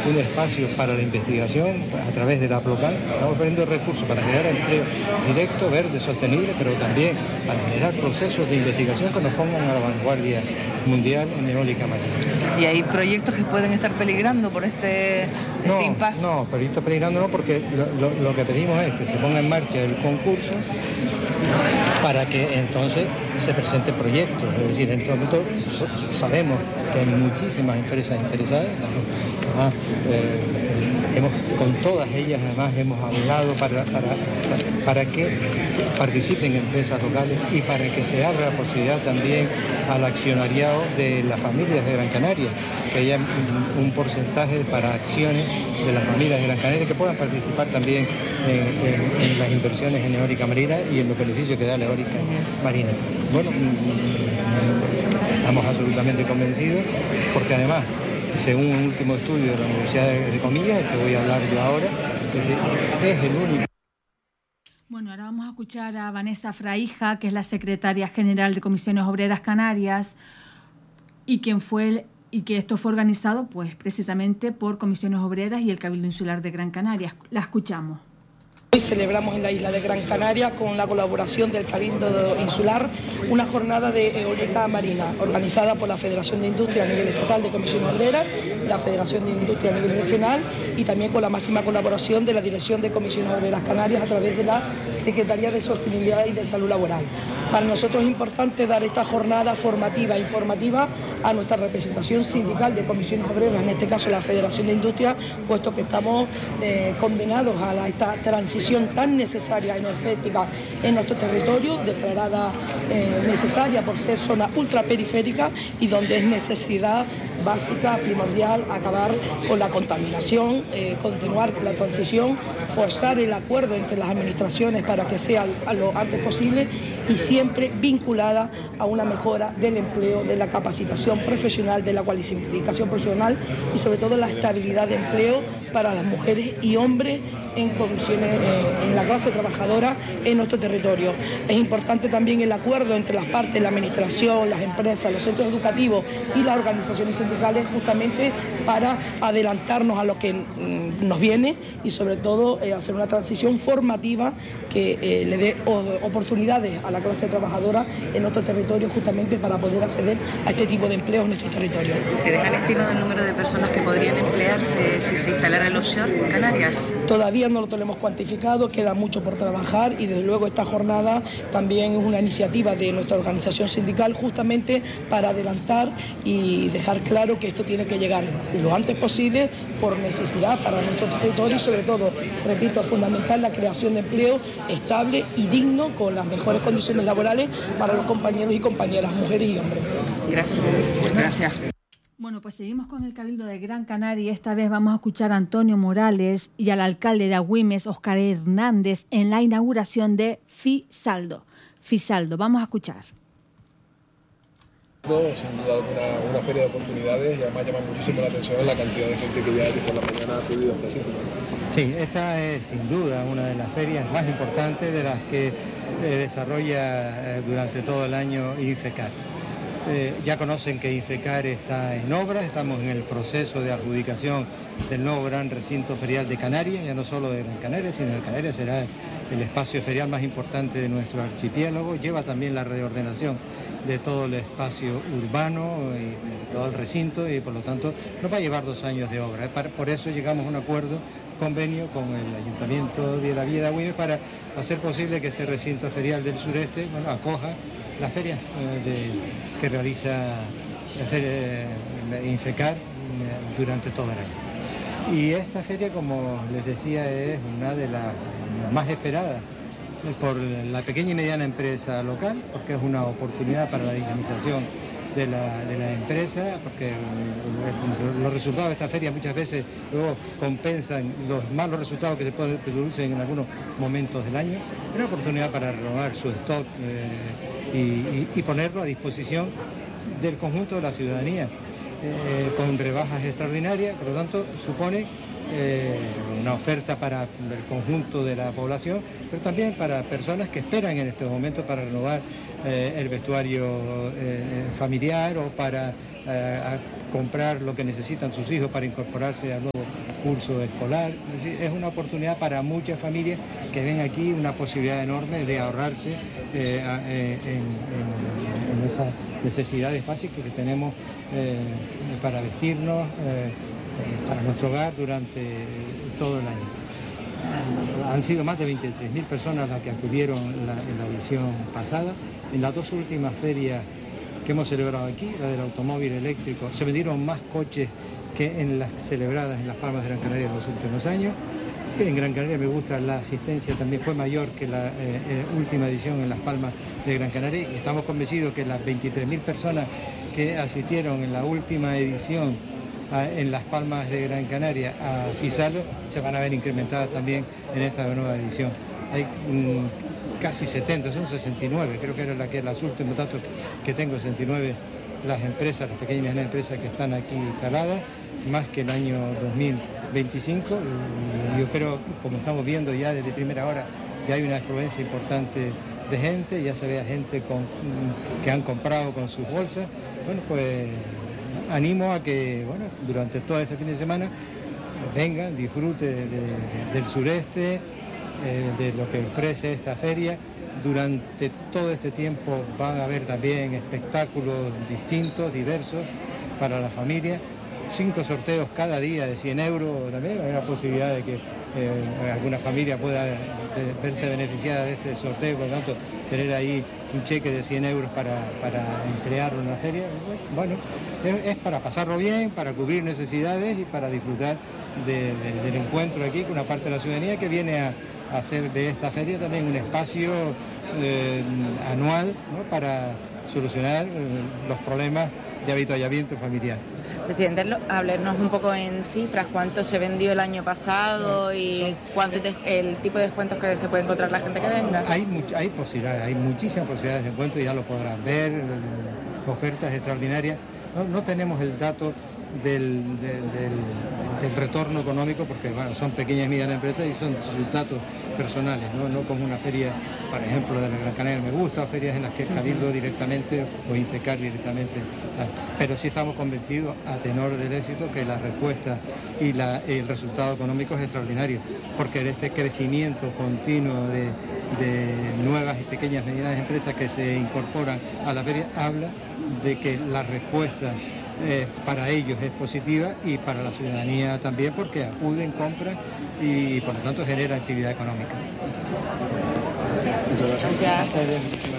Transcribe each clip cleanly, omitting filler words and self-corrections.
un espacio para la investigación a través de la APLOCAN. Estamos ofreciendo recursos para generar empleo directo, verde, sostenible, pero también para generar procesos de investigación que nos pongan a la vanguardia mundial en eólica marina. ¿Y hay proyectos que pueden estar peligrando por este impasse? No, proyectos peligrando no, porque lo que pedimos es que se ponga en marcha el concurso para que entonces se presenten proyectos. Es decir, en este momento sabemos que hay muchísimas empresas interesadas. Además, con todas ellas además hemos hablado para que participen empresas locales y para que se abra la posibilidad también al accionariado de las familias de Gran Canaria, que haya un porcentaje para acciones de las familias de Gran Canaria que puedan participar también en las inversiones en eólica marina y en los beneficios que da la eólica marina. Bueno, estamos absolutamente convencidos porque además, según un último estudio de la Universidad de Comillas, del que voy a hablar yo ahora, es el único. Bueno, ahora vamos a escuchar a Vanessa Fraija, que es la secretaria general de Comisiones Obreras Canarias y que esto fue organizado pues precisamente por Comisiones Obreras y el Cabildo Insular de Gran Canaria. La escuchamos. Hoy celebramos en la isla de Gran Canaria, con la colaboración del Cabildo Insular, una jornada de eólica marina organizada por la Federación de Industria a nivel estatal de Comisiones Obreras, la Federación de Industria a nivel regional y también con la máxima colaboración de la Dirección de Comisiones Obreras Canarias a través de la Secretaría de Sostenibilidad y de Salud Laboral. Para nosotros es importante dar esta jornada formativa e informativa a nuestra representación sindical de Comisiones Obreras, en este caso la Federación de Industria, puesto que estamos condenados a esta transición tan necesaria energética en nuestro territorio, declarada necesaria por ser zona ultraperiférica y donde es necesidad básica, primordial, acabar con la contaminación, continuar con la transición, forzar el acuerdo entre las administraciones para que sea lo antes posible y siempre vinculada a una mejora del empleo, de la capacitación profesional, de la cualificación profesional y sobre todo la estabilidad de empleo para las mujeres y hombres en condiciones, en la clase trabajadora en nuestro territorio. Es importante también el acuerdo entre las partes, la administración, las empresas, los centros educativos y las organizaciones sindicales, justamente para adelantarnos a lo que nos viene y sobre todo hacer una transición formativa que le dé oportunidades a la clase trabajadora en nuestro territorio, justamente para poder acceder a este tipo de empleo en nuestro territorio. ¿Te dejan estimado el número de personas que podrían emplearse si se instalara el offshore en Canarias? Todavía no lo tenemos cuantificado, queda mucho por trabajar y desde luego esta jornada también es una iniciativa de nuestra organización sindical justamente para adelantar y dejar claro que esto tiene que llegar lo antes posible por necesidad para nuestro territorio y sobre todo, repito, es fundamental la creación de empleo estable y digno con las mejores condiciones laborales para los compañeros y compañeras, mujeres y hombres. Gracias. Gracias. Bueno, pues seguimos con el Cabildo de Gran Canaria y esta vez vamos a escuchar a Antonio Morales y al alcalde de Agüimes, Óscar Hernández, en la inauguración de Fisaldo. Vamos a escuchar. Sin duda una feria de oportunidades y además llama muchísimo la atención la cantidad de gente que ya por la mañana ha acudido a este sitio. Sí, esta es sin duda una de las ferias más importantes de las que desarrolla durante todo el año INFECAR. Ya conocen que INFECAR está en obra, estamos en el proceso de adjudicación del nuevo gran recinto ferial de Canarias, ya no solo de Gran Canaria, sino de Canarias será el espacio ferial más importante de nuestro archipiélago, lleva también la reordenación de todo el espacio urbano y todo el recinto y por lo tanto nos va a llevar 2 años de obra. Por eso llegamos a un acuerdo, convenio con el Ayuntamiento de la Villa de Agüimes para hacer posible que este recinto ferial del sureste acoja la feria que realiza INFECAR durante todo el año. Y esta feria, como les decía, es una de las más esperadas por la pequeña y mediana empresa local, porque es una oportunidad para la dinamización de la empresa, porque los resultados de esta feria muchas veces luego compensan los malos resultados que se producen en algunos momentos del año. Es una oportunidad para renovar su stock y ponerlo a disposición del conjunto de la ciudadanía con rebajas extraordinarias, por lo tanto supone una oferta para el conjunto de la población, pero también para personas que esperan en estos momentos para renovar el vestuario familiar o para comprar lo que necesitan sus hijos para incorporarse al nuevo curso escolar. Es decir, es una oportunidad para muchas familias que ven aquí una posibilidad enorme de ahorrarse en esas necesidades básicas que tenemos para vestirnos, para nuestro hogar durante todo el año. Han sido más de 23.000 personas las que acudieron en la edición pasada. En las dos últimas ferias que hemos celebrado aquí, la del automóvil eléctrico, se vendieron más coches que en las celebradas en Las Palmas de Gran Canaria en los últimos años. En Gran Canaria me gusta, la asistencia también fue mayor que la última edición en Las Palmas de Gran Canaria, y estamos convencidos que las 23.000 personas que asistieron en la última edición en Las Palmas de Gran Canaria a FISALO se van a ver incrementadas también en esta nueva edición. Hay casi 70, son 69, creo que era los últimos datos que tengo, 69 las empresas, las pequeñas y medianas empresas que están aquí instaladas, más que el año 2025. Yo creo, como estamos viendo ya desde primera hora, que hay una afluencia importante de gente, ya se ve a gente que han comprado con sus bolsas. Bueno, pues animo a que durante todo este fin de semana vengan, disfruten del sureste, de lo que ofrece esta feria. Durante todo este tiempo van a haber también espectáculos distintos, diversos para la familia. 5 sorteos cada día de 100 euros también. Hay una posibilidad de que alguna familia pueda verse beneficiada de este sorteo, por lo tanto tener ahí un cheque de 100 euros para emplearlo en la feria. Bueno, es para pasarlo bien, para cubrir necesidades y para disfrutar del encuentro aquí con una parte de la ciudadanía que viene a hacer de esta feria también un espacio anual, ¿no?, para solucionar los problemas de avituallamiento familiar. Presidente, háblenos un poco en cifras, cuánto se vendió el año pasado y cuánto el tipo de descuentos que se puede encontrar la gente que venga. Hay posibilidades, hay muchísimas posibilidades de encuentro, ya lo podrán ver, ofertas extraordinarias. No tenemos el dato del retorno económico porque son pequeñas y medianas empresas y son sus datos personales, no como una feria, por ejemplo, de la Gran Canaria Me Gusta, ferias en las que el Cabildo directamente o Infecar directamente, pero sí estamos convencidos, a tenor del éxito, que la respuesta y el resultado económico es extraordinario, porque este crecimiento continuo de nuevas y pequeñas y medianas empresas que se incorporan a la feria habla de que la respuesta para ellos es positiva y para la ciudadanía también, porque acuden, compran y por lo tanto genera actividad económica. Muchas gracias.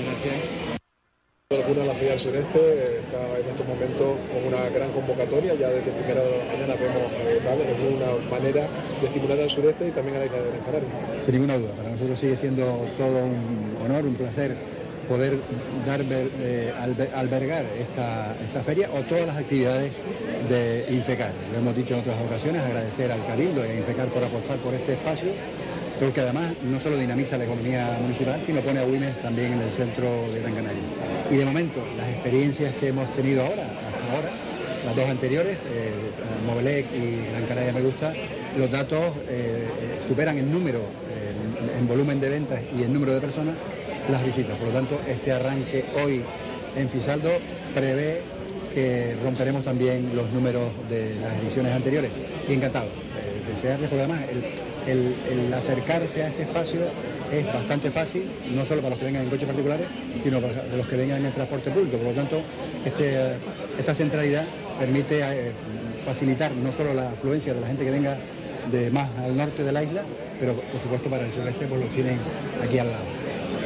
La Laguna de la Feria del Sureste está en estos momentos con una gran convocatoria, ya desde primera de la mañana vemos es una manera de estimular al sureste y también a la isla de Gran Canaria. Sin ninguna duda, para nosotros sigue siendo todo un honor, un placer poder albergar esta feria o todas las actividades de Infecar. Lo hemos dicho en otras ocasiones, agradecer al Cabildo y a Infecar por apostar por este espacio, porque además no solo dinamiza la economía municipal, sino pone a Güímez también en el centro de Gran Canaria. Y de momento, las experiencias que hemos tenido hasta ahora, las dos anteriores, Movelec y Gran Canaria Me Gusta, los datos superan en número, en volumen de ventas y en número de personas, las visitas. Por lo tanto, este arranque hoy en Fisaldo prevé que romperemos también los números de las ediciones anteriores. Y encantado. Desearles, porque además el acercarse a este espacio es bastante fácil, no solo para los que vengan en coches particulares, sino para los que vengan en el transporte público. Por lo tanto, esta centralidad permite facilitar no solo la afluencia de la gente que venga de más al norte de la isla, pero por supuesto para el sureste pues lo tienen aquí al lado.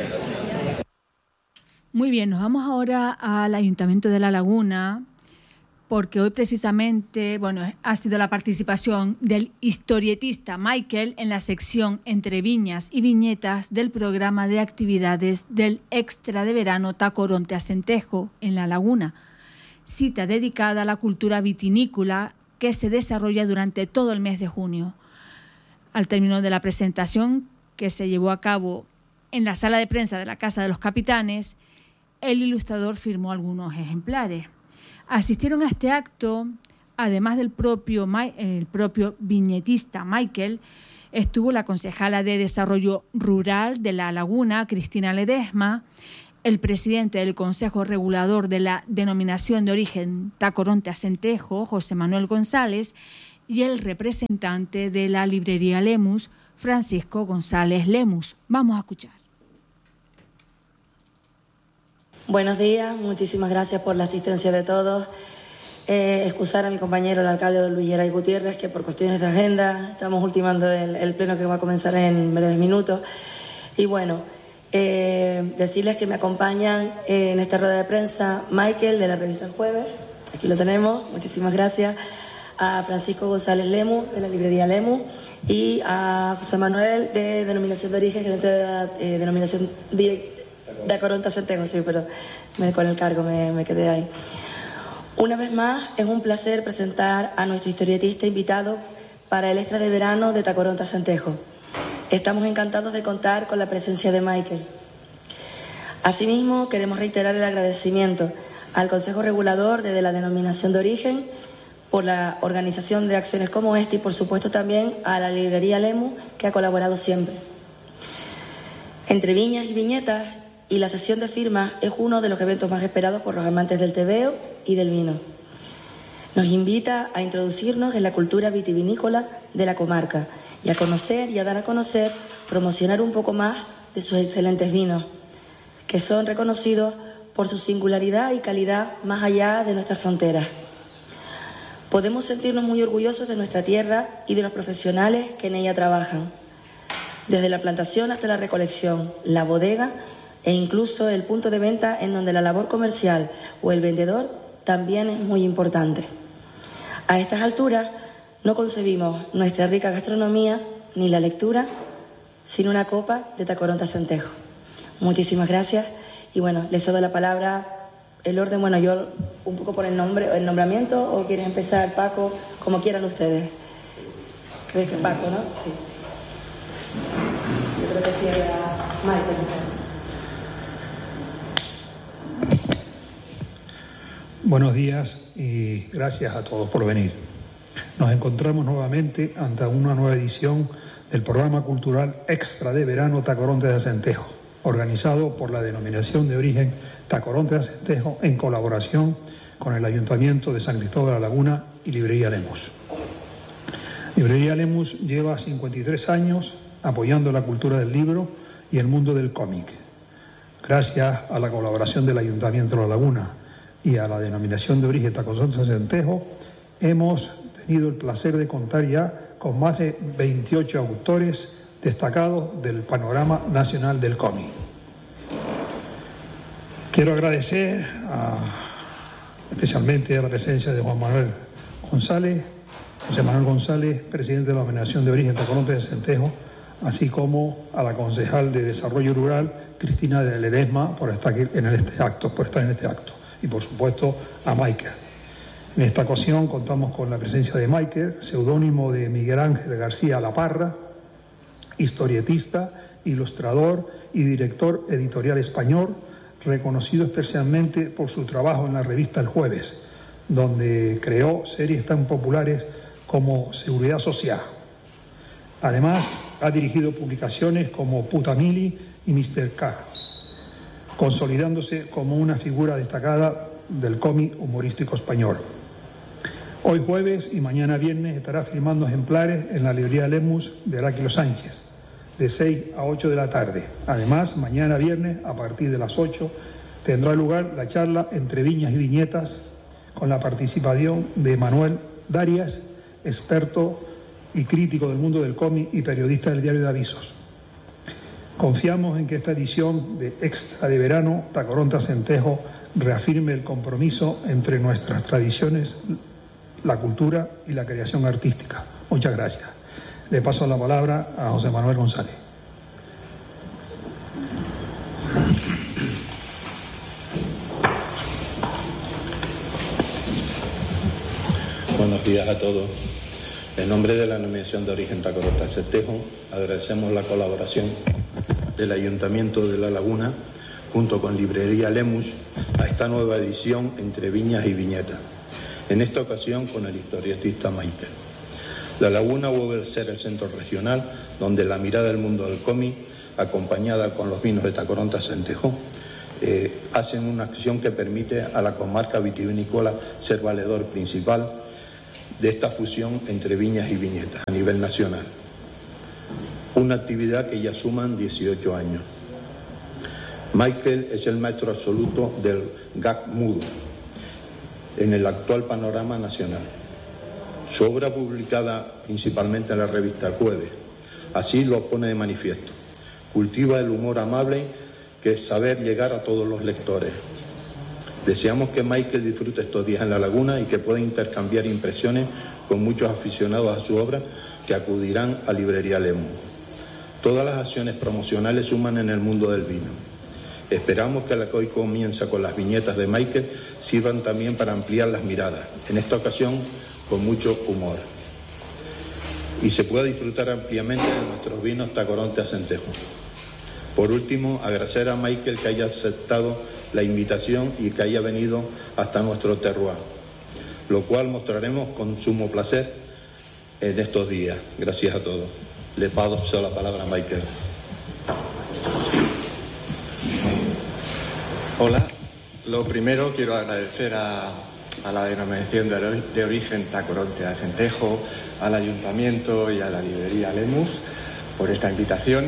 Muy bien, nos vamos ahora al Ayuntamiento de La Laguna, porque hoy precisamente, ha sido la participación del historietista Michael en la sección Entre Viñas y Viñetas del programa de actividades del Extra de Verano Tacoronte Acentejo en La Laguna, cita dedicada a la cultura vitinícola que se desarrolla durante todo el mes de junio. Al término de la presentación, que se llevó a cabo en la sala de prensa de la Casa de los Capitanes, el ilustrador firmó algunos ejemplares. Asistieron a este acto Además del propio viñetista Michael, estuvo la concejala de Desarrollo Rural de La Laguna, Cristina Ledesma, el presidente del Consejo Regulador de la Denominación de Origen Tacoronte-Acentejo, José Manuel González, y el representante de la librería Lemus, Francisco González Lemus. Vamos a escuchar. Buenos días, muchísimas gracias por la asistencia de todos. Excusar a mi compañero, el alcalde don Luis Geray Gutiérrez, que por cuestiones de agenda estamos ultimando el pleno que va a comenzar en breves minutos. Y bueno, decirles que me acompañan en esta rueda de prensa Michael, de la revista El Jueves, aquí lo tenemos, muchísimas gracias, a Francisco González Lemus, de la librería Lemus, y a José Manuel, de Denominación de Origen, gerente de la Denominación de Tacoronte-Acentejo, sí, pero con el cargo me quedé ahí. Una vez más, es un placer presentar a nuestro historietista invitado para el extra de verano de Tacoronte-Acentejo. Estamos encantados de contar con la presencia de Michael. Asimismo, queremos reiterar el agradecimiento al Consejo Regulador de la Denominación de Origen por la organización de acciones como esta y, por supuesto, también a la librería Lemus, que ha colaborado siempre. Entre viñas y viñetas, y la sesión de firmas es uno de los eventos más esperados por los amantes del tebeo y del vino. Nos invita a introducirnos en la cultura vitivinícola de la comarca y a conocer y a dar a conocer, promocionar un poco más de sus excelentes vinos, que son reconocidos por su singularidad y calidad más allá de nuestras fronteras. Podemos sentirnos muy orgullosos de nuestra tierra y de los profesionales que en ella trabajan, desde la plantación hasta la recolección, la bodega e incluso el punto de venta, en donde la labor comercial o el vendedor también es muy importante. A estas alturas no concebimos nuestra rica gastronomía ni la lectura sin una copa de Tacoronte-Acentejo. Muchísimas gracias y bueno, les cedo la palabra. El orden, bueno, yo un poco por el nombramiento, o quieres empezar, Paco, como quieran ustedes. ¿Crees que Paco, no? Sí. Yo creo que sí era Michael. Buenos días y gracias a todos por venir. Nos encontramos nuevamente ante una nueva edición del programa cultural extra de verano Tacoronte-Acentejo, organizado por la Denominación de Origen Tacoronte-Acentejo en colaboración con el Ayuntamiento de San Cristóbal de la Laguna y Librería Lemus. Librería Lemus lleva 53 años apoyando la cultura del libro y el mundo del cómic. Gracias a la colaboración del Ayuntamiento de La Laguna y a la Denominación de Origen Tacoronte-Acentejo, hemos tenido el placer de contar ya con más de 28 autores destacados del panorama nacional del cómic. Quiero agradecer especialmente a la presencia de José Manuel González, presidente de la Denominación de Origen Tacoronte-Acentejo, así como a la concejal de Desarrollo Rural, Cristina Ledesma, por estar en este acto. Y por supuesto a Michael. En esta ocasión contamos con la presencia de Michael, seudónimo de Miguel Ángel García La Parra, historietista, ilustrador y director editorial español, reconocido especialmente por su trabajo en la revista El Jueves, donde creó series tan populares como Seguridad Social. Además, ha dirigido publicaciones como Putamili y Mr. K, consolidándose como una figura destacada del cómic humorístico español. Hoy jueves y mañana viernes estará firmando ejemplares en la librería Lemus de Aquilo Sánchez, de 6 a 8 de la tarde. Además, mañana viernes, a partir de las 8, tendrá lugar la charla Entre Viñas y Viñetas, con la participación de Manuel Darias, experto y crítico del mundo del cómic y periodista del Diario de Avisos. Confiamos en que esta edición de extra de verano Tacoronte-Acentejo reafirme el compromiso entre nuestras tradiciones, la cultura y la creación artística. Muchas gracias. Le paso la palabra a José Manuel González. Buenos días a todos. En nombre de la Denominación de Origen Tacoronte-Acentejo, agradecemos la colaboración del Ayuntamiento de La Laguna, junto con Librería Lemus, a esta nueva edición Entre Viñas y Viñetas. en esta ocasión con el historietista Michael. La Laguna vuelve a ser el centro regional donde la mirada del mundo del cómic, acompañada con los vinos de Tacoronte-Acentejo, hacen una acción que permite a la comarca vitivinícola ser valedor principal de esta fusión entre viñas y viñetas a nivel nacional. Una actividad que ya suman 18 años. Michael es el maestro absoluto del gag mudo en el actual panorama nacional. Su obra, publicada principalmente en la revista Jueves, así lo pone de manifiesto. Cultiva el humor amable, que es saber llegar a todos los lectores. Deseamos que Michael disfrute estos días en La Laguna y que pueda intercambiar impresiones con muchos aficionados a su obra que acudirán a Librería Lemu. Todas las acciones promocionales suman en el mundo del vino. Esperamos que la que hoy comienza con las viñetas de Michael sirvan también para ampliar las miradas, en esta ocasión con mucho humor. Y se pueda disfrutar ampliamente de nuestros vinos Tacoronte-Acentejo. Por último, agradecer a Michael que haya aceptado la invitación y que haya venido hasta nuestro terroir, lo cual mostraremos con sumo placer en estos días. Gracias a todos. Le paso la palabra a Michael. Hola, lo primero quiero agradecer a la denominación de origen Tacoronte-Acentejo, al Ayuntamiento y a la Librería Lemus por esta invitación.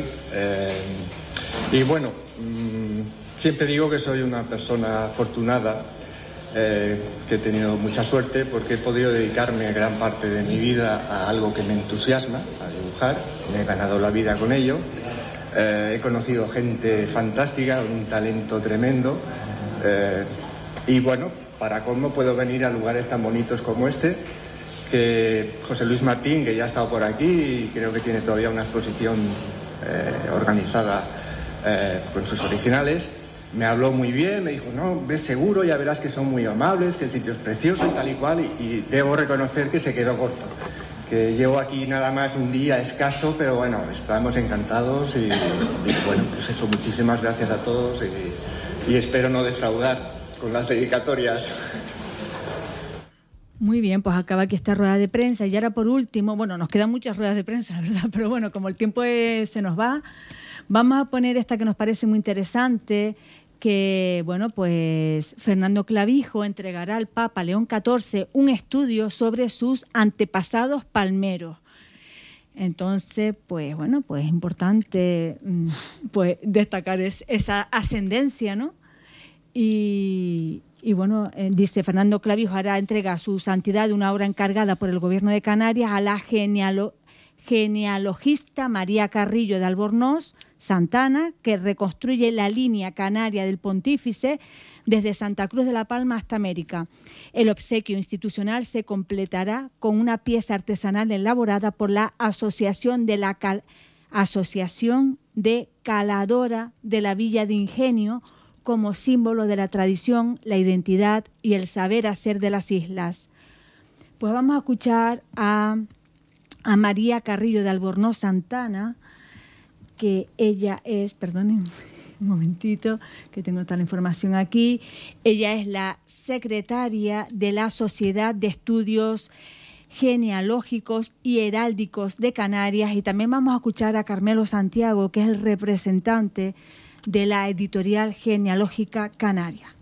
Y bueno, siempre digo que soy una persona afortunada, que he tenido mucha suerte porque he podido dedicarme gran parte de mi vida a algo que me entusiasma, a dibujar. Me he ganado la vida con ello. He conocido gente fantástica, un talento tremendo. Y bueno, para colmo puedo venir a lugares tan bonitos como este, que José Luis Martín, que ya ha estado por aquí y creo que tiene todavía una exposición organizada con sus originales, me habló muy bien, me dijo, no, ves seguro, ya verás que son muy amables, que el sitio es precioso y tal y cual, y debo reconocer que se quedó corto, que llevo aquí nada más un día escaso, pero bueno, estamos encantados y bueno, pues eso, muchísimas gracias a todos y espero no defraudar con las dedicatorias. Muy bien, pues acaba aquí esta rueda de prensa y ahora por último, bueno, nos quedan muchas ruedas de prensa, ¿verdad? Pero bueno, como el tiempo se nos va, vamos a poner esta que nos parece muy interesante, que, bueno, pues Fernando Clavijo entregará al Papa León XIV un estudio sobre sus antepasados palmeros. Entonces, pues bueno, pues es importante pues destacar esa ascendencia, ¿no? Y bueno, dice Fernando Clavijo hará entrega a su santidad de una obra encargada por el Gobierno de Canarias a la genealogista María Carrillo de Albornoz Santana, que reconstruye la línea canaria del pontífice desde Santa Cruz de la Palma hasta América. El obsequio institucional se completará con una pieza artesanal elaborada por la Asociación de Caladora de la Villa de Ingenio, como símbolo de la tradición, la identidad y el saber hacer de las islas. Pues vamos a escuchar a María Carrillo de Albornoz Santana, que ella es, perdonen un momentito, que tengo toda la información aquí, ella es la secretaria de la Sociedad de Estudios Genealógicos y Heráldicos de Canarias, y también vamos a escuchar a Carmelo Santiago, que es el representante de la editorial genealógica canaria.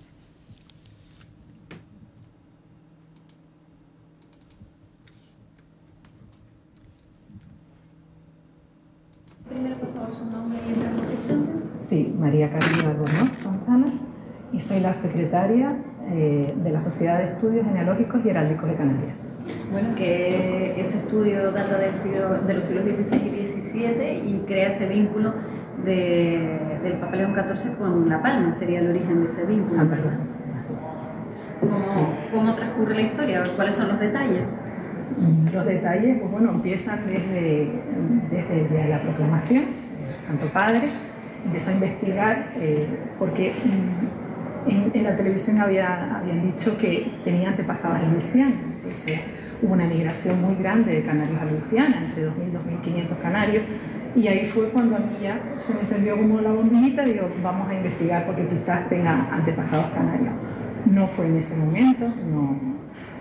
Primero, por favor, su nombre y la descripción. Sí, María Carrillo Albornoz Santana, y soy la secretaria de la Sociedad de Estudios Genealógicos y Heráldicos de Canarias. Bueno, que ese estudio data de los siglos XVI y XVII y crea ese vínculo del Papa León XIV con La Palma, sería el origen de ese vínculo. Santa Cruz. ¿Cómo transcurre la historia? ¿Cuáles son los detalles? Los detalles, pues bueno, empiezan desde ya la proclamación del Santo Padre. Empezó a investigar porque en la televisión habían dicho que tenía antepasados a Luisiana. Entonces hubo una migración muy grande de canarios a Luisiana, entre 2.000 y 2.500 canarios. Y ahí fue cuando a mí ya se me encendió como la bombillita, digo, vamos a investigar porque quizás tenga antepasados canarios. No fue en ese momento, no.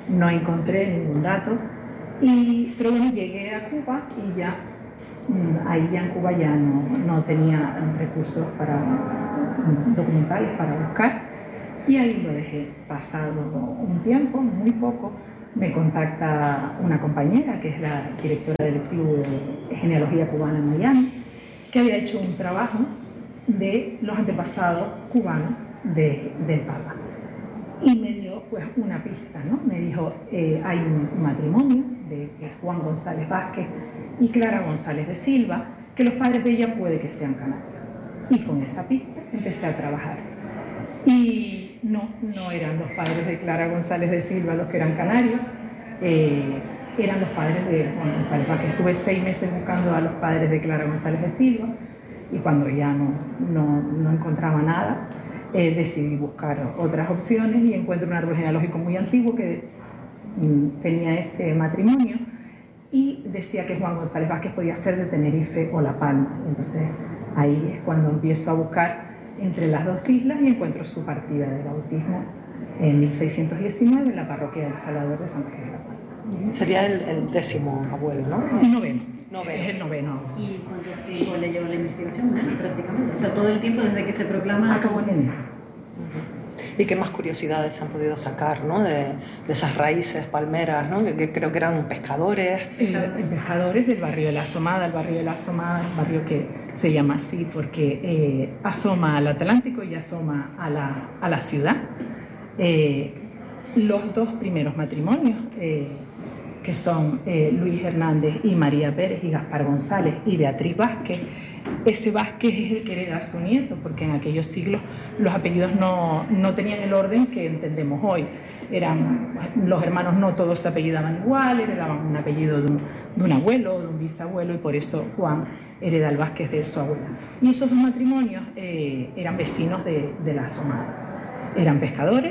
no encontré ningún dato. Pero bueno, llegué a Cuba y ya, ahí ya en Cuba ya no tenía recursos documentales para buscar, y ahí lo dejé. Pasado un tiempo, muy poco, me contacta una compañera que es la directora del Club de Genealogía Cubana en Miami, que había hecho un trabajo de los antepasados cubanos del Papa. Y me dio pues una pista, ¿no? Me dijo, hay un matrimonio de Juan González Vázquez y Clara González de Silva, que los padres de ella puede que sean canarios. Y con esa pista empecé a trabajar. Y no eran los padres de Clara González de Silva los que eran canarios, eran los padres de Juan González Vázquez. Estuve 6 meses buscando a los padres de Clara González de Silva, y cuando ya no encontraba nada, decidí buscar otras opciones y encuentro un árbol genealógico muy antiguo que tenía ese matrimonio y decía que Juan González Vázquez podía ser de Tenerife o La Palma. Entonces ahí es cuando empiezo a buscar entre las dos islas y encuentro su partida de bautismo en 1619 en la parroquia del Salvador de Santa Cruz de La Palma. Sería el 10º abuelo, ¿no? El noveno. Es el noveno. ¿Y cuánto tiempo le llevó la investigación? ¿No? Prácticamente. O sea, todo el tiempo desde que se proclama. Acabó en enero. ¿Y qué más curiosidades se han podido sacar, ¿no? de esas raíces palmeras, ¿no? que creo que eran pescadores? Pescadores del barrio de la Asomada. El barrio de la Asomada es un barrio que se llama así porque asoma al Atlántico y asoma a la ciudad. Los 2 primeros matrimonios, que son Luis Hernández y María Pérez y Gaspar González y Beatriz Vázquez. Ese Vázquez es el que hereda a su nieto, porque en aquellos siglos los apellidos no tenían el orden que entendemos hoy. Los hermanos no todos se apellidaban igual, heredaban un apellido de un abuelo o de un bisabuelo, y por eso Juan hereda el Vázquez de su abuela. Y esos 2 matrimonios eran vecinos de la Asomada. Eran pescadores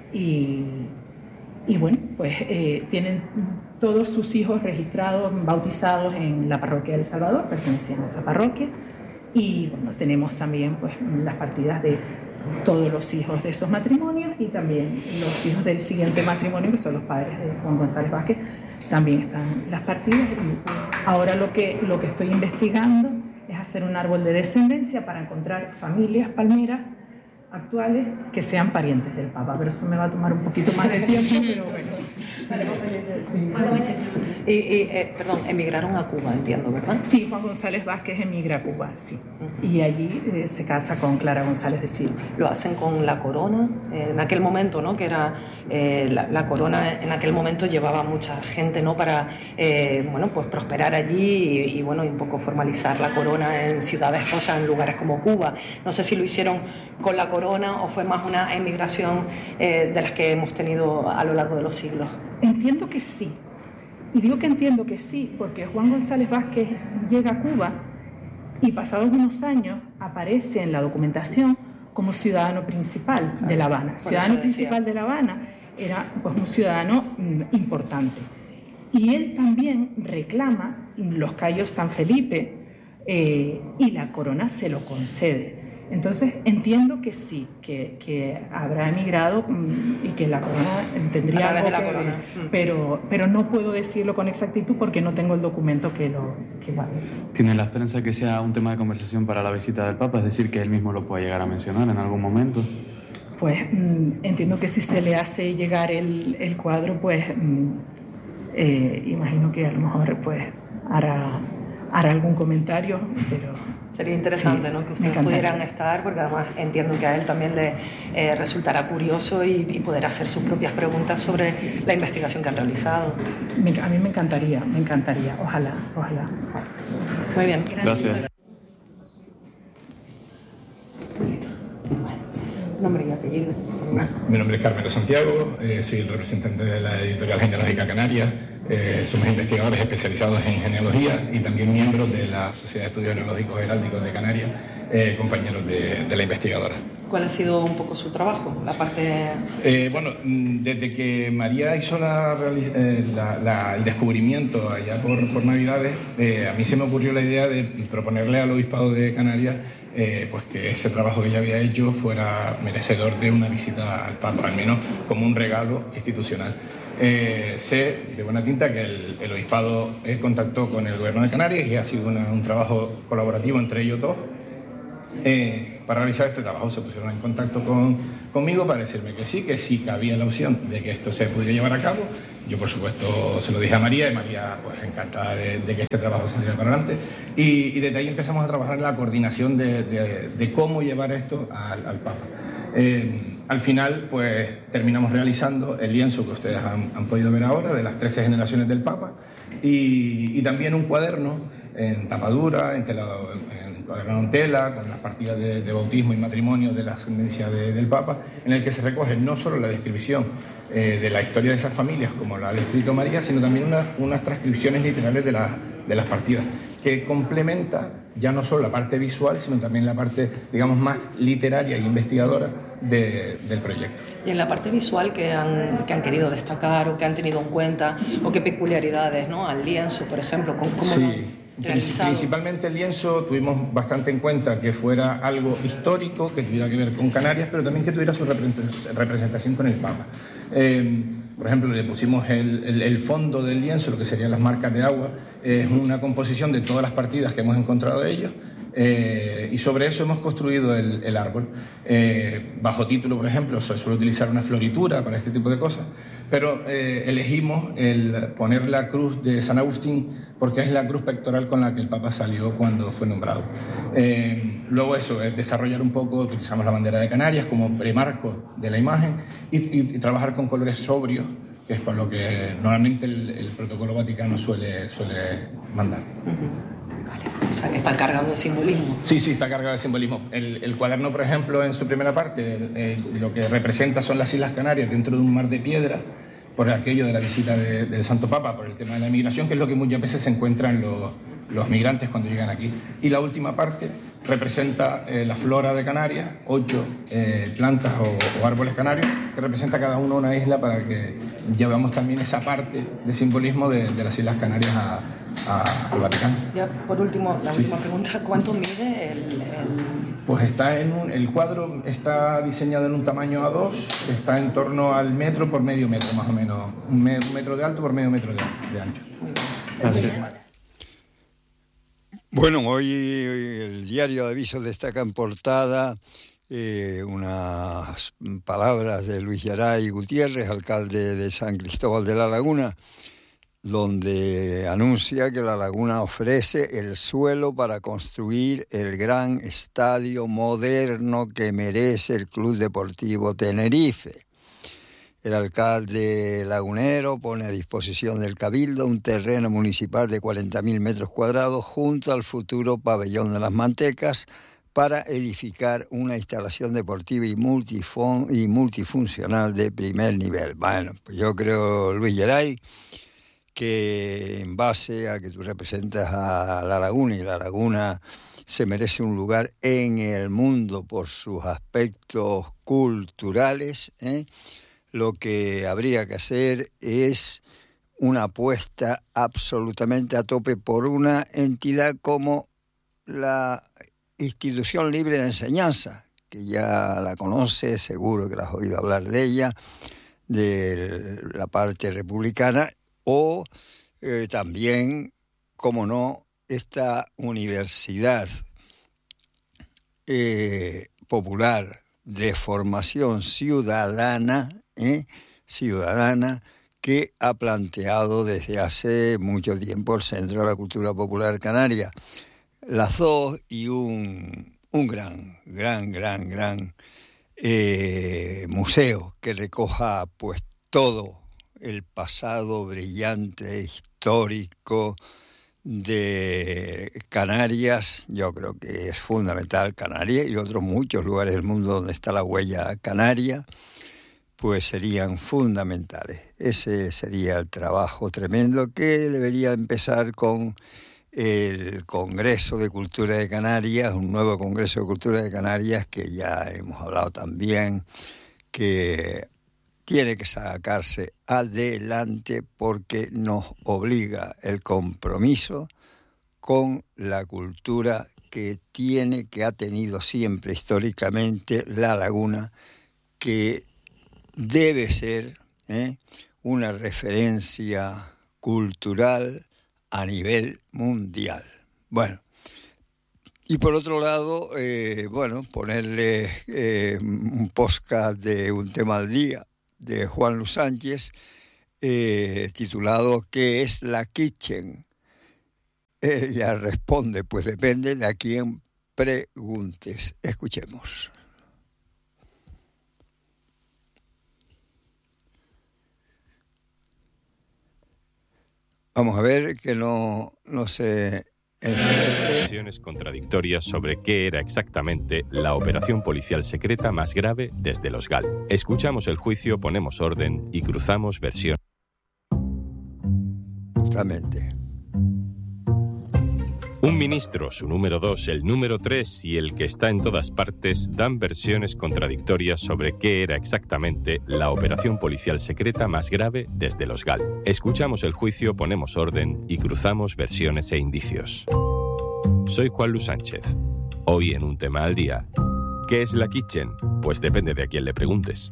y bueno, pues tienen todos sus hijos registrados, bautizados en la parroquia del Salvador, pertenecían a esa parroquia. Y bueno, tenemos también pues las partidas de todos los hijos de esos matrimonios y también los hijos del siguiente matrimonio, que son los padres de Juan González Vázquez, también están las partidas. Y ahora lo que estoy investigando es hacer un árbol de descendencia para encontrar familias palmeras actuales que sean parientes del Papa, pero eso me va a tomar un poquito más de tiempo, pero bueno. Perdón, emigraron a Cuba, entiendo, ¿verdad? Sí, Juan González Vázquez emigra a Cuba, sí. Y allí se casa con Clara González de Silva. Lo hacen con la corona, en aquel momento, ¿no? Que era la corona en aquel momento llevaba mucha gente, ¿no? Para, bueno, pues prosperar allí y bueno, y un poco formalizar la corona en ciudades, o sea, en lugares como Cuba. No sé si lo hicieron con la corona o fue más una emigración de las que hemos tenido a lo largo de los siglos. Entiendo que sí. Y digo que entiendo que sí, porque Juan González Vázquez llega a Cuba y pasados unos años aparece en la documentación como ciudadano principal de La Habana. Ciudadano principal de La Habana era pues un ciudadano importante. Y él también reclama los cayos San Felipe y la corona se lo concede. Entonces entiendo que sí, que habrá emigrado y que la corona tendría algo que ver, pero no puedo decirlo con exactitud porque no tengo el documento que vale. ¿Tiene la esperanza que sea un tema de conversación para la visita del Papa? Es decir, que él mismo lo pueda llegar a mencionar en algún momento. Pues entiendo que si se le hace llegar el cuadro, pues imagino que a lo mejor pues hará algún comentario, pero... Sería interesante, sí, ¿no? Que ustedes pudieran estar, porque además entiendo que a él también le resultará curioso y poder hacer sus propias preguntas sobre la investigación que han realizado. A mí me encantaría, ojalá. Muy bien. Gracias. Nombre y apellido. Mi nombre es Carmelo Santiago, soy el representante de la editorial Genealógica Canaria. Somos investigadores especializados en genealogía y también miembros de la Sociedad de Estudios Genealógicos Heráldicos de Canarias, compañeros de la investigadora. ¿Cuál ha sido un poco su trabajo? La parte... Bueno, desde que María hizo el descubrimiento allá por Navidades, a mí se me ocurrió la idea de proponerle al Obispado de Canarias pues que ese trabajo que ella había hecho fuera merecedor de una visita al Papa, al menos como un regalo institucional. Sé de buena tinta que el obispado contactó con el gobierno de Canarias y ha sido un trabajo colaborativo entre ellos dos. Para realizar este trabajo se pusieron en contacto conmigo para decirme que sí cabía la opción de que esto se pudiera llevar a cabo. Yo, por supuesto, se lo dije a María y María, pues, encantada de que este trabajo saliera para adelante. Y desde ahí empezamos a trabajar en la coordinación de cómo llevar esto al Papa. Al final, pues, terminamos realizando el lienzo que ustedes han podido ver ahora, de las 13 generaciones del Papa, y también un cuaderno en tapadura, en cuaderno en tela, con las partidas de bautismo y matrimonio de la ascendencia del Papa, en el que se recoge no solo la descripción de la historia de esas familias, como la ha descrito María, sino también unas transcripciones literales de las partidas, que complementa ya no solo la parte visual, sino también la parte, digamos, más literaria e investigadora del proyecto. Y en la parte visual que han querido destacar o que han tenido en cuenta, o qué peculiaridades, ¿no? Al lienzo, por ejemplo, ¿cómo sí. Principalmente el lienzo tuvimos bastante en cuenta que fuera algo histórico, que tuviera que ver con Canarias, pero también que tuviera su representación con el Papa. Por ejemplo, le pusimos el fondo del lienzo, lo que serían las marcas de agua, es una composición de todas las partidas que hemos encontrado de ellos, y sobre eso hemos construido el árbol. Bajo título, por ejemplo, se suele utilizar una floritura para este tipo de cosas, pero elegimos poner la cruz de San Agustín porque es la cruz pectoral con la que el Papa salió cuando fue nombrado. Luego eso, desarrollar un poco, utilizamos la bandera de Canarias como premarco de la imagen y trabajar con colores sobrios, que es por lo que normalmente el protocolo vaticano suele mandar. O sea, que está cargado de simbolismo. Sí, está cargado de simbolismo. El cuaderno, por ejemplo, en su primera parte, lo que representa son las Islas Canarias dentro de un mar de piedra, por aquello de la visita del Santo Papa, por el tema de la migración, que es lo que muchas veces se encuentran los migrantes cuando llegan aquí. Y la última parte representa la flora de Canarias, 8 plantas o árboles canarios, que representa cada uno una isla, para que llevamos también esa parte de simbolismo de las Islas Canarias al Vaticano. Ya, por último, la última pregunta, ¿cuánto mide Pues el cuadro está diseñado en un tamaño A2, está en torno al metro por medio metro, más o menos, un metro de alto por medio metro de ancho. Gracias. Bueno, hoy el diario de Avisos destaca en portada unas palabras de Luis Yaray Gutiérrez, alcalde de San Cristóbal de la Laguna, donde anuncia que La Laguna ofrece el suelo para construir el gran estadio moderno que merece el Club Deportivo Tenerife. El alcalde lagunero pone a disposición del Cabildo un terreno municipal de 40.000 metros cuadrados junto al futuro pabellón de las Mantecas para edificar una instalación deportiva y multifuncional de primer nivel. Bueno, pues yo creo, Luis Yaray, que en base a que tú representas a La Laguna y La Laguna se merece un lugar en el mundo por sus aspectos culturales, lo que habría que hacer es una apuesta absolutamente a tope por una entidad como la Institución Libre de Enseñanza, que ya la conoces, seguro que la has oído hablar de ella, de la parte republicana, o también, como no, esta universidad popular de formación ciudadana, que ha planteado desde hace mucho tiempo el Centro de la Cultura Popular Canaria. Las dos, y un gran museo que recoja pues todo el pasado brillante, histórico de Canarias. Yo creo que es fundamental Canarias y otros muchos lugares del mundo donde está la huella canaria, pues serían fundamentales. Ese sería el trabajo tremendo que debería empezar con el Congreso de Cultura de Canarias, un nuevo Congreso de Cultura de Canarias que ya hemos hablado también, que tiene que sacarse adelante porque nos obliga el compromiso con la cultura que ha tenido siempre históricamente La Laguna, que debe ser una referencia cultural a nivel mundial. Bueno, y por otro lado, ponerle un podcast de Un tema al día de Juan Luis Sánchez, titulado ¿Qué es la kitchen? Ella responde, pues depende de a quién preguntes. Escuchemos. Vamos a ver que no se... Versiones contradictorias sobre qué era exactamente la operación policial secreta más grave desde los GAL. Escuchamos el juicio, ponemos orden y cruzamos versiones. Justamente. Un ministro, su número 2, el número 3 y el que está en todas partes dan versiones contradictorias sobre qué era exactamente la operación policial secreta más grave desde los GAL. Escuchamos el juicio, ponemos orden y cruzamos versiones e indicios. Soy Juan Luis Sánchez. Hoy en Un tema al día. ¿Qué es la kitchen? Pues depende de a quién le preguntes.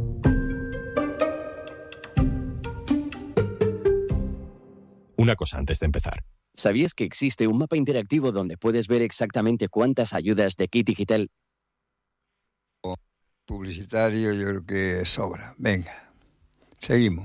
Una cosa antes de empezar. ¿Sabías que existe un mapa interactivo donde puedes ver exactamente cuántas ayudas de Kit Digital? Publicitario yo creo que sobra. Venga, seguimos.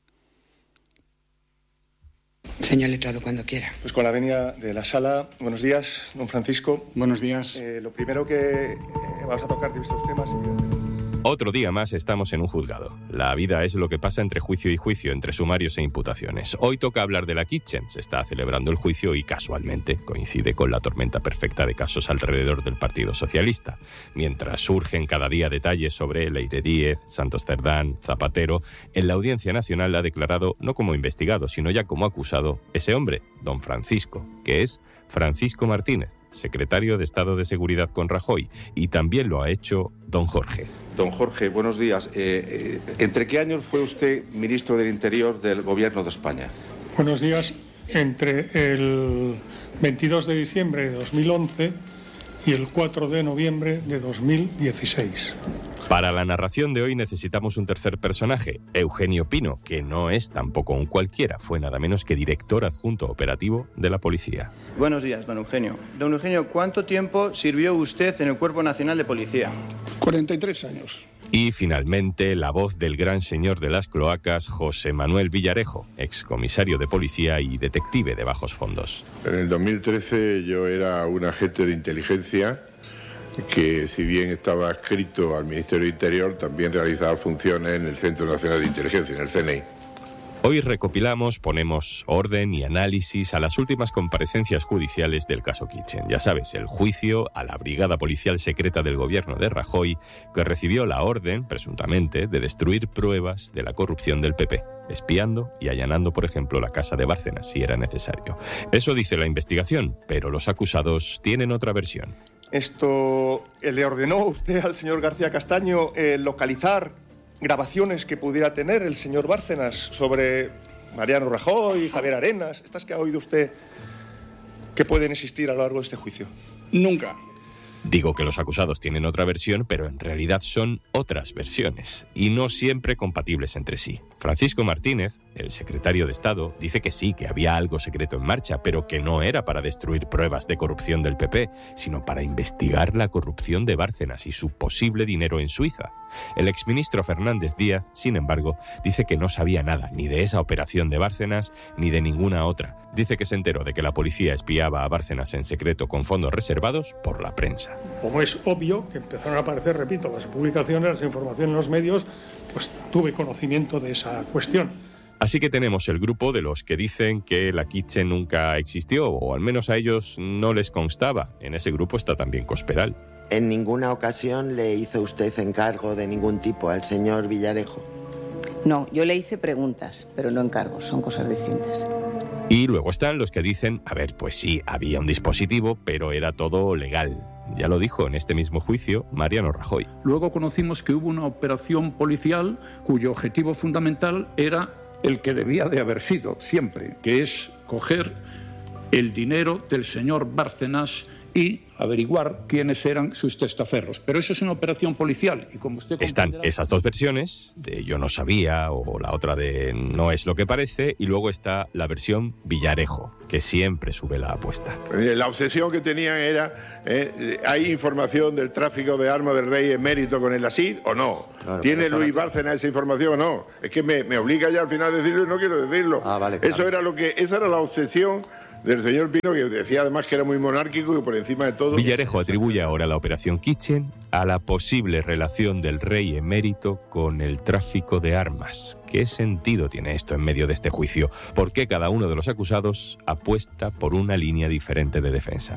Señor letrado, cuando quiera. Pues con la venia de la sala. Buenos días, don Francisco. Buenos días. Lo primero que vamos a tocar de estos temas... Otro día más estamos en un juzgado. La vida es lo que pasa entre juicio y juicio, entre sumarios e imputaciones. Hoy toca hablar de la kitchen. Se está celebrando el juicio y casualmente coincide con la tormenta perfecta de casos alrededor del Partido Socialista. Mientras surgen cada día detalles sobre Leire Díez, Santos Cerdán, Zapatero, en la Audiencia Nacional ha declarado no como investigado, sino ya como acusado ese hombre, don Francisco, que es Francisco Martínez, secretario de Estado de Seguridad con Rajoy, y también lo ha hecho don Jorge. Don Jorge, buenos días. ¿Entre qué años fue usted ministro del Interior del Gobierno de España? Buenos días. Entre el 22 de diciembre de 2011 y el 4 de noviembre de 2016. Para la narración de hoy necesitamos un tercer personaje, Eugenio Pino, que no es tampoco un cualquiera, fue nada menos que director adjunto operativo de la policía. Buenos días, don Eugenio. Don Eugenio, ¿cuánto tiempo sirvió usted en el Cuerpo Nacional de Policía? 43 años. Y finalmente la voz del gran señor de las cloacas, José Manuel Villarejo, excomisario de policía y detective de bajos fondos. En el 2013 yo era un agente de inteligencia que, si bien estaba adscrito al Ministerio de Interior, también realizaba funciones en el Centro Nacional de Inteligencia, en el CNI. Hoy recopilamos, ponemos orden y análisis a las últimas comparecencias judiciales del caso Kitchen. Ya sabes, el juicio a la brigada policial secreta del gobierno de Rajoy, que recibió la orden, presuntamente, de destruir pruebas de la corrupción del PP, espiando y allanando, por ejemplo, la casa de Bárcenas, si era necesario. Eso dice la investigación, pero los acusados tienen otra versión. ¿Le ordenó usted al señor García Castaño localizar grabaciones que pudiera tener el señor Bárcenas sobre Mariano Rajoy, Javier Arenas, estas que ha oído usted que pueden existir a lo largo de este juicio? Nunca. Digo que los acusados tienen otra versión, pero en realidad son otras versiones, y no siempre compatibles entre sí. Francisco Martínez, el secretario de Estado, dice que sí, que había algo secreto en marcha, pero que no era para destruir pruebas de corrupción del PP, sino para investigar la corrupción de Bárcenas y su posible dinero en Suiza. El exministro Fernández Díaz, sin embargo, dice que no sabía nada, ni de esa operación de Bárcenas, ni de ninguna otra. Dice que se enteró de que la policía espiaba a Bárcenas en secreto con fondos reservados por la prensa. Como es obvio que empezaron a aparecer, repito, las publicaciones, las informaciones en los medios, pues tuve conocimiento de esa cuestión. Así que tenemos el grupo de los que dicen que la kitchen nunca existió, o al menos a ellos no les constaba. En ese grupo está también Cospedal. ¿En ninguna ocasión le hizo usted encargo de ningún tipo al señor Villarejo? No, yo le hice preguntas, pero no encargos, son cosas distintas. Y luego están los que dicen, a ver, pues sí, había un dispositivo, pero era todo legal. Ya lo dijo en este mismo juicio Mariano Rajoy. Luego conocimos que hubo una operación policial cuyo objetivo fundamental era el que debía de haber sido siempre, que es coger el dinero del señor Bárcenas y averiguar quiénes eran sus testaferros. Pero eso es una operación policial y como usted comprenderá... Están esas dos versiones, de yo no sabía o la otra de no es lo que parece, y luego está la versión Villarejo, que siempre sube la apuesta. La obsesión que tenían era, ¿hay información del tráfico de armas del rey emérito con el ASID o no? Claro, ¿tiene Luis Bárcenas esa información o no? Es que me obliga ya al final a decirlo y no quiero decirlo. Vale, claro. Esa era la obsesión del señor Pino, que decía además que era muy monárquico y por encima de todo... Villarejo atribuye ahora la operación Kitchen a la posible relación del rey emérito con el tráfico de armas. ¿Qué sentido tiene esto en medio de este juicio? ¿Por qué cada uno de los acusados apuesta por una línea diferente de defensa?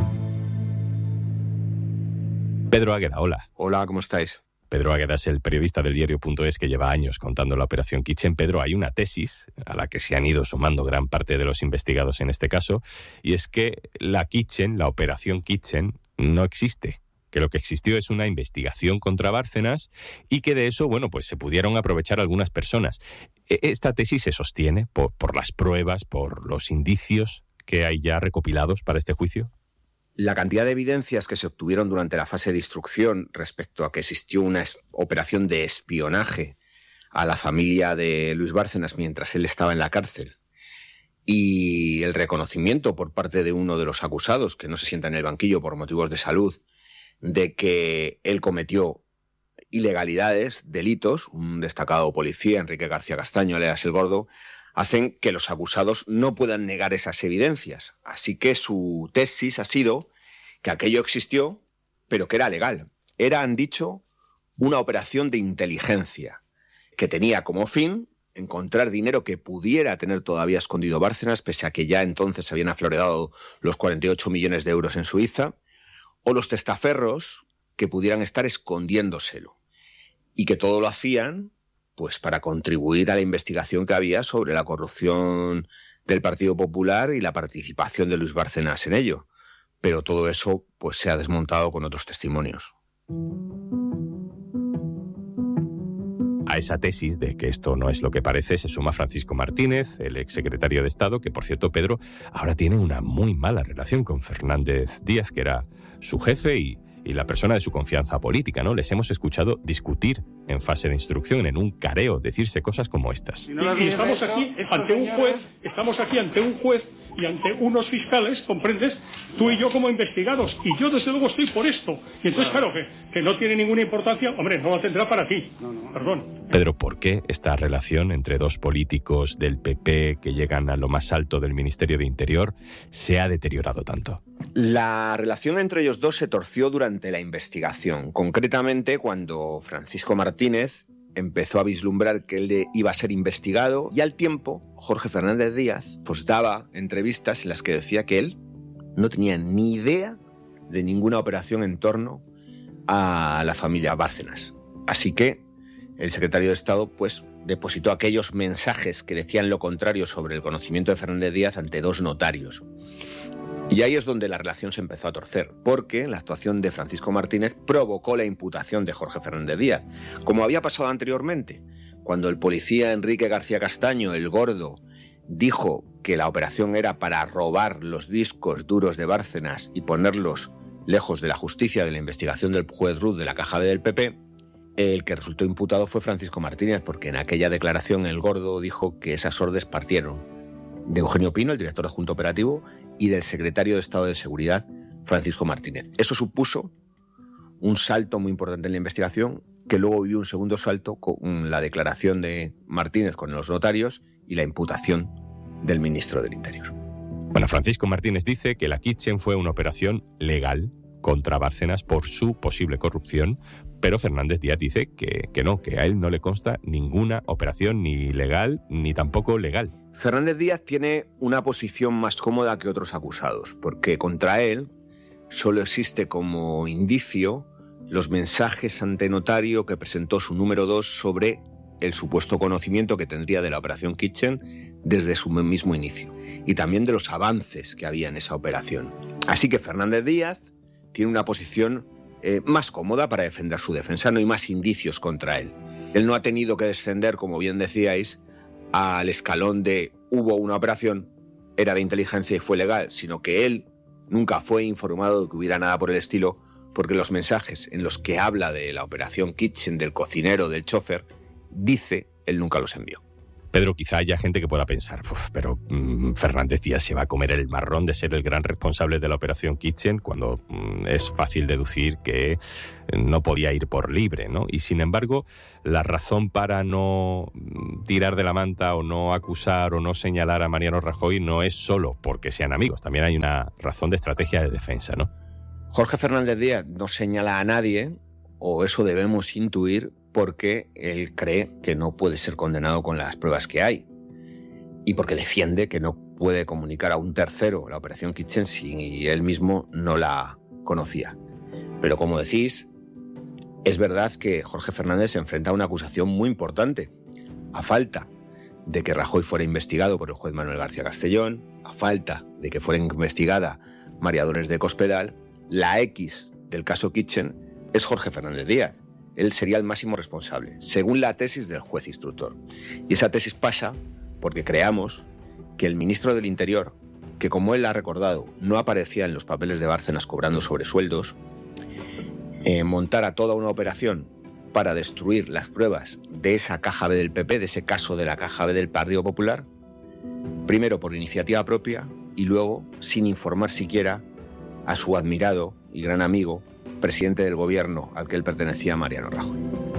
Pedro Águeda, hola. Hola, ¿cómo estáis? Pedro Águeda es el periodista del diario.es que lleva años contando la operación Kitchen. Pedro, hay una tesis a la que se han ido sumando gran parte de los investigados en este caso, y es que la operación Kitchen, no existe, que lo que existió es una investigación contra Bárcenas y que de eso, pues se pudieron aprovechar algunas personas. ¿Esta tesis se sostiene por las pruebas, por los indicios que hay ya recopilados para este juicio? La cantidad de evidencias que se obtuvieron durante la fase de instrucción respecto a que existió una operación de espionaje a la familia de Luis Bárcenas mientras él estaba en la cárcel y el reconocimiento por parte de uno de los acusados, que no se sienta en el banquillo por motivos de salud, de que él cometió ilegalidades, delitos, un destacado policía, Enrique García Castaño, alias El Gordo, hacen que los acusados no puedan negar esas evidencias. Así que su tesis ha sido que aquello existió, pero que era legal. Era, han dicho, una operación de inteligencia que tenía como fin encontrar dinero que pudiera tener todavía escondido Bárcenas, pese a que ya entonces habían aflorado los 48 millones de euros en Suiza, o los testaferros que pudieran estar escondiéndoselo. Y que todo lo hacían para contribuir a la investigación que había sobre la corrupción del Partido Popular y la participación de Luis Bárcenas en ello. Pero todo eso se ha desmontado con otros testimonios. A esa tesis de que esto no es lo que parece se suma Francisco Martínez, el exsecretario de Estado, que por cierto, Pedro, ahora tiene una muy mala relación con Fernández Díaz, que era su jefe y la persona de su confianza política, ¿no? Les hemos escuchado discutir en fase de instrucción, en un careo, decirse cosas como estas. Y estamos aquí ante un juez y ante unos fiscales, ¿comprendes? Tú y yo como investigados, y yo desde luego estoy por esto. Y entonces, claro, que no tiene ninguna importancia, hombre, no la tendrá para ti. Perdón. Pedro, ¿por qué esta relación entre dos políticos del PP que llegan a lo más alto del Ministerio de Interior se ha deteriorado tanto? La relación entre ellos dos se torció durante la investigación, concretamente cuando Francisco Martínez empezó a vislumbrar que él iba a ser investigado y al tiempo Jorge Fernández Díaz daba entrevistas en las que decía que él no tenía ni idea de ninguna operación en torno a la familia Bárcenas. Así que el secretario de Estado depositó aquellos mensajes que decían lo contrario sobre el conocimiento de Fernández Díaz ante dos notarios. Y ahí es donde la relación se empezó a torcer, porque la actuación de Francisco Martínez provocó la imputación de Jorge Fernández Díaz, como había pasado anteriormente, cuando el policía Enrique García Castaño, el Gordo, dijo que la operación era para robar los discos duros de Bárcenas y ponerlos lejos de la justicia de la investigación del juez Ruz de la Caja B del PP. El que resultó imputado fue Francisco Martínez, porque en aquella declaración el Gordo dijo que esas órdenes partieron de Eugenio Pino, el director adjunto operativo, y del secretario de Estado de Seguridad, Francisco Martínez. Eso supuso un salto muy importante en la investigación, que luego vivió un segundo salto con la declaración de Martínez con los notarios y la imputación del ministro del Interior. Bueno, Francisco Martínez dice que la Kitchen fue una operación legal contra Bárcenas por su posible corrupción, pero Fernández Díaz dice que no, que a él no le consta ninguna operación ni legal ni tampoco legal. Fernández Díaz tiene una posición más cómoda que otros acusados, porque contra él solo existe como indicio los mensajes ante notario que presentó su número 2 sobre el supuesto conocimiento que tendría de la operación Kitchen desde su mismo inicio, y también de los avances que había en esa operación. Así que Fernández Díaz tiene una posición más cómoda para defender su defensa, no hay más indicios contra él. Él no ha tenido que descender, como bien decíais, al escalón de hubo una operación, era de inteligencia y fue legal, sino que él nunca fue informado de que hubiera nada por el estilo, porque los mensajes en los que habla de la operación Kitchen, del cocinero, del chofer, dice él nunca los envió. Pedro, quizá haya gente que pueda pensar, pero Fernández Díaz se va a comer el marrón de ser el gran responsable de la operación Kitchen cuando es fácil deducir que no podía ir por libre, ¿no? Y sin embargo, la razón para no tirar de la manta o no acusar o no señalar a Mariano Rajoy no es solo porque sean amigos, también hay una razón de estrategia de defensa, ¿no? Jorge Fernández Díaz no señala a nadie, o eso debemos intuir, porque él cree que no puede ser condenado con las pruebas que hay y porque defiende que no puede comunicar a un tercero la operación Kitchen si él mismo no la conocía. Pero como decís, es verdad que Jorge Fernández se enfrenta a una acusación muy importante. A falta de que Rajoy fuera investigado por el juez Manuel García Castellón, a falta de que fuera investigada María Dolores de Cospedal, la X del caso Kitchen es Jorge Fernández Díaz. Él sería el máximo responsable, según la tesis del juez instructor. Y esa tesis pasa porque creamos que el ministro del Interior, que como él ha recordado, no aparecía en los papeles de Bárcenas cobrando sobresueldos, montara toda una operación para destruir las pruebas de esa caja B del PP, de ese caso de la caja B del Partido Popular, primero por iniciativa propia y luego sin informar siquiera a su admirado y gran amigo, presidente del gobierno al que él pertenecía, Mariano Rajoy.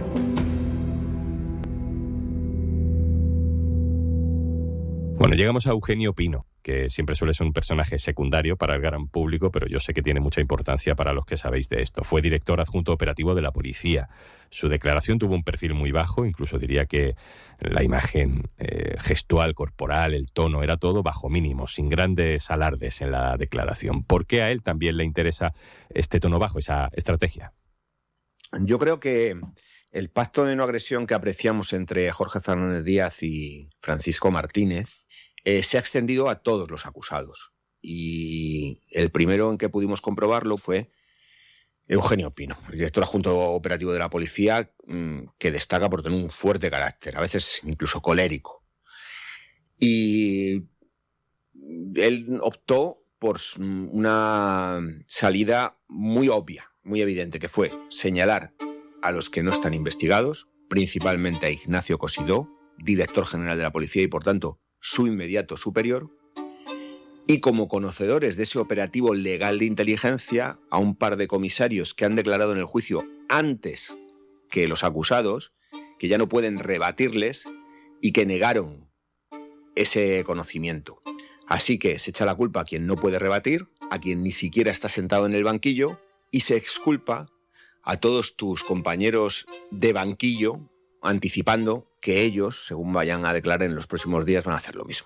Bueno, llegamos a Eugenio Pino, que siempre suele ser un personaje secundario para el gran público, pero yo sé que tiene mucha importancia para los que sabéis de esto. Fue director adjunto operativo de la policía. Su declaración tuvo un perfil muy bajo, incluso diría que la imagen gestual, corporal, el tono, era todo bajo mínimo, sin grandes alardes en la declaración. ¿Por qué a él también le interesa este tono bajo, esa estrategia? Yo creo que el pacto de no agresión que apreciamos entre Jorge Fernández Díaz y Francisco Martínez se ha extendido a todos los acusados. Y el primero en que pudimos comprobarlo fue Eugenio Pino, el director adjunto operativo de la policía, que destaca por tener un fuerte carácter, a veces incluso colérico. Y él optó por una salida muy obvia, muy evidente, que fue señalar a los que no están investigados, principalmente a Ignacio Cosidó, director general de la policía y, por tanto, su inmediato superior, y como conocedores de ese operativo legal de inteligencia, a un par de comisarios que han declarado en el juicio antes que los acusados, que ya no pueden rebatirles y que negaron ese conocimiento. Así que se echa la culpa a quien no puede rebatir, a quien ni siquiera está sentado en el banquillo, y se exculpa a todos tus compañeros de banquillo, anticipando que ellos, según vayan a declarar en los próximos días, van a hacer lo mismo.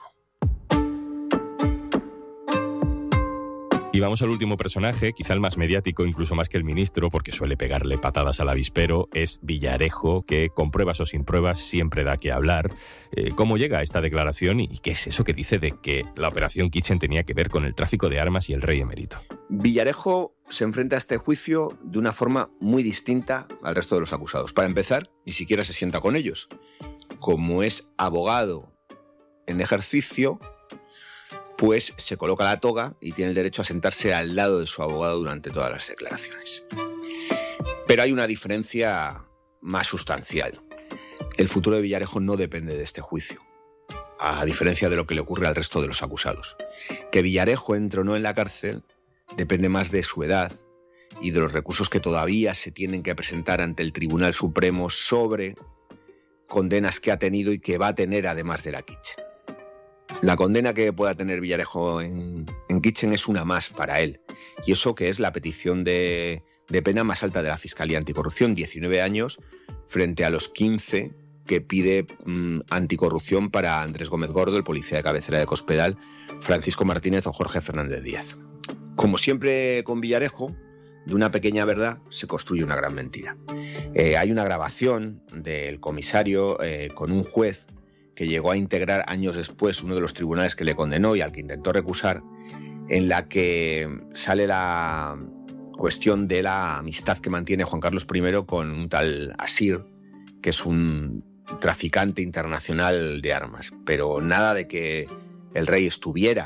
Y vamos al último personaje, quizá el más mediático, incluso más que el ministro, porque suele pegarle patadas al avispero, es Villarejo, que con pruebas o sin pruebas siempre da que hablar. ¿Cómo llega a esta declaración y qué es eso que dice de que la operación Kitchen tenía que ver con el tráfico de armas y el rey emérito? Villarejo se enfrenta a este juicio de una forma muy distinta al resto de los acusados. Para empezar, ni siquiera se sienta con ellos. Como es abogado en ejercicio, pues se coloca la toga y tiene el derecho a sentarse al lado de su abogado durante todas las declaraciones. Pero hay una diferencia más sustancial. El futuro de Villarejo no depende de este juicio, a diferencia de lo que le ocurre al resto de los acusados. Que Villarejo entre o no en la cárcel depende más de su edad y de los recursos que todavía se tienen que presentar ante el Tribunal Supremo sobre condenas que ha tenido y que va a tener además de la Kitchen. La condena que pueda tener Villarejo en Kitchen es una más para él. Y eso que es la petición de pena más alta de la Fiscalía Anticorrupción, 19 años frente a los 15 que pide anticorrupción para Andrés Gómez Gordo, el policía de cabecera de Cospedal, Francisco Martínez o Jorge Fernández Díaz. Como siempre con Villarejo, de una pequeña verdad se construye una gran mentira. Hay una grabación del comisario con un juez que llegó a integrar años después uno de los tribunales que le condenó y al que intentó recusar, en la que sale la cuestión de la amistad que mantiene Juan Carlos I con un tal Asir, que es un traficante internacional de armas. Pero nada de que el rey estuviera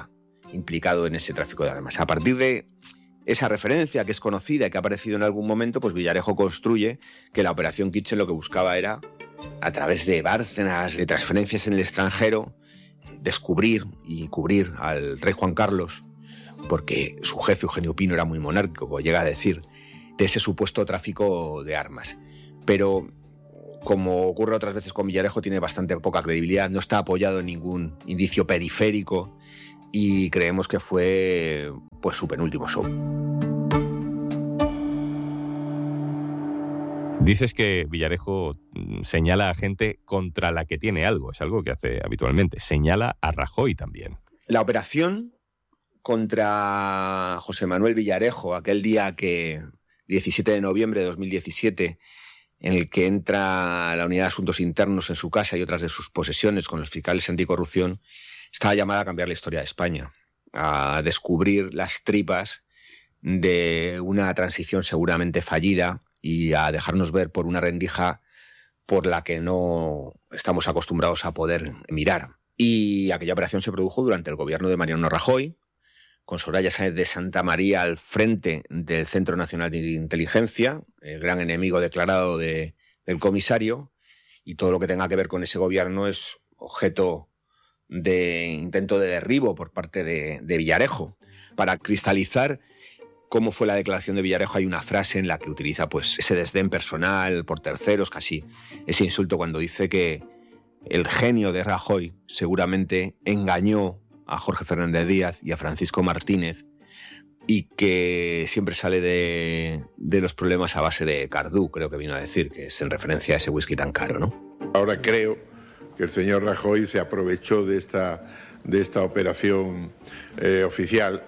implicado en ese tráfico de armas. A partir de esa referencia que es conocida y que ha aparecido en algún momento, pues Villarejo construye que la operación Kitchen lo que buscaba era, a través de Bárcenas, de transferencias en el extranjero, descubrir y cubrir al rey Juan Carlos, porque su jefe Eugenio Pino era muy monárquico, llega a decir, de ese supuesto tráfico de armas. Pero, como ocurre otras veces con Villarejo, tiene bastante poca credibilidad, no está apoyado en ningún indicio periférico y creemos que fue pues su penúltimo show. Dices que Villarejo señala a gente contra la que tiene algo, es algo que hace habitualmente. Señala a Rajoy también. La operación contra José Manuel Villarejo, aquel día 17 de noviembre de 2017, en el que entra la Unidad de Asuntos Internos en su casa y otras de sus posesiones con los fiscales anticorrupción, estaba llamada a cambiar la historia de España, a descubrir las tripas de una transición seguramente fallida y a dejarnos ver por una rendija por la que no estamos acostumbrados a poder mirar. Y aquella operación se produjo durante el gobierno de Mariano Rajoy, con Soraya Sáenz de Santamaría al frente del Centro Nacional de Inteligencia, el gran enemigo declarado del comisario, y todo lo que tenga que ver con ese gobierno es objeto de intento de derribo por parte de Villarejo. Para cristalizar cómo fue la declaración de Villarejo, hay una frase en la que utiliza pues ese desdén personal por terceros, casi ese insulto, cuando dice que el genio de Rajoy seguramente engañó a Jorge Fernández Díaz y a Francisco Martínez y que siempre sale de los problemas a base de Cardú, creo que vino a decir, que es en referencia a ese whisky tan caro, ¿no? Ahora creo que el señor Rajoy se aprovechó de esta operación oficial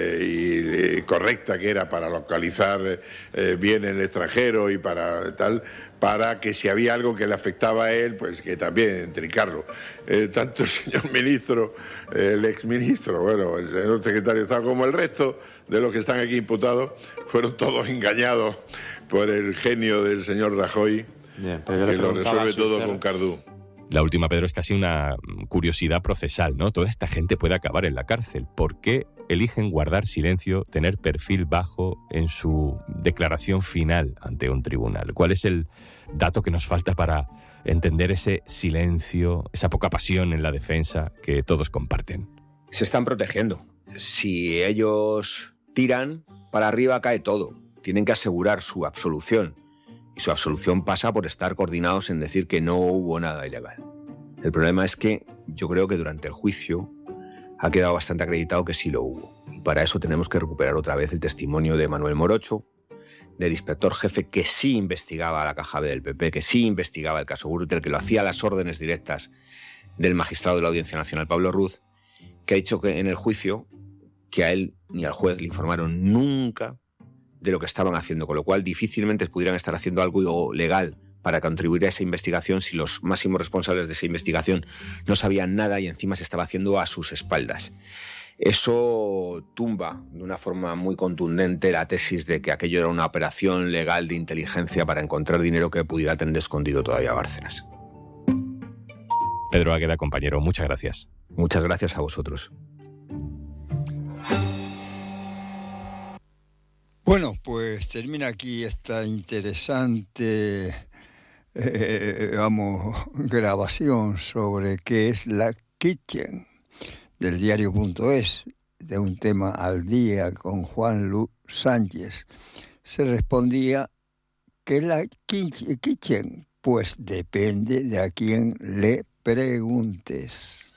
y correcta que era para localizar bien en el extranjero y para tal, para que si había algo que le afectaba a él, pues que también trincarlo. Tanto el señor ministro, el exministro, bueno, el señor secretario de Estado, como el resto de los que están aquí imputados, fueron todos engañados por el genio del señor Rajoy, bien, que lo resuelve todo con Cardú. La última, Pedro, es casi una curiosidad procesal, ¿no? Toda esta gente puede acabar en la cárcel. ¿Por qué eligen guardar silencio, tener perfil bajo en su declaración final ante un tribunal? ¿Cuál es el dato que nos falta para entender ese silencio, esa poca pasión en la defensa que todos comparten? Se están protegiendo. Si ellos tiran, para arriba cae todo. Tienen que asegurar su absolución. Y su absolución pasa por estar coordinados en decir que no hubo nada ilegal. El problema es que yo creo que durante el juicio ha quedado bastante acreditado que sí lo hubo. Y para eso tenemos que recuperar otra vez el testimonio de Manuel Morocho, del inspector jefe que sí investigaba a la Caja B del PP, que sí investigaba el caso Gürtel, que lo hacía a las órdenes directas del magistrado de la Audiencia Nacional, Pablo Ruz, que ha dicho que en el juicio que a él ni al juez le informaron nunca de lo que estaban haciendo, con lo cual difícilmente pudieran estar haciendo algo legal para contribuir a esa investigación si los máximos responsables de esa investigación no sabían nada y encima se estaba haciendo a sus espaldas. Eso tumba de una forma muy contundente la tesis de que aquello era una operación legal de inteligencia para encontrar dinero que pudiera tener escondido todavía Bárcenas. Pedro Águeda, compañero, muchas gracias. Muchas gracias a vosotros. Bueno, pues termina aquí esta interesante grabación sobre qué es la Kitchen del diario.es, de un tema al día con Juan Luis Sánchez. Se respondía que la Kitchen, pues depende de a quién le preguntes.